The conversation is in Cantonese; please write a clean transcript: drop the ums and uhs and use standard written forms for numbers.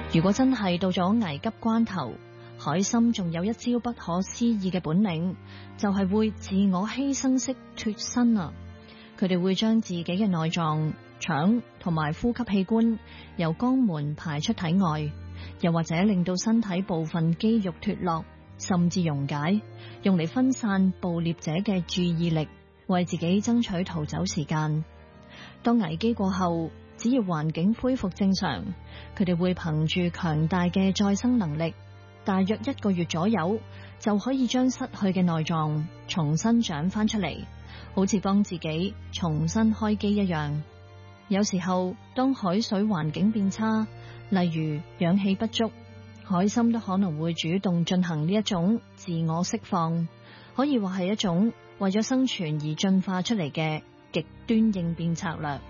如果真係到咗危急關頭，海參仲有一招不可思議嘅本領，就係會自我犧牲式脫身啊！佢哋會將自己嘅內臟、腸同埋呼吸器官由肛門排出體外，又或者令到身體部分肌肉脫落，甚至溶解，用嚟分散捕獵者嘅注意力，為自己爭取逃走時間。當危機過後，只要環境恢復正常，佢哋會憑住強大嘅再生能力，大約1個月左右就可以將失去嘅內臟重新長翻出嚟，好似幫自己重新開機一樣。有時候當海水環境變差，例如氧氣不足，海參都可能會主動進行呢一種自我釋放，可以話係一種為咗生存而進化出嚟嘅極端應變策略。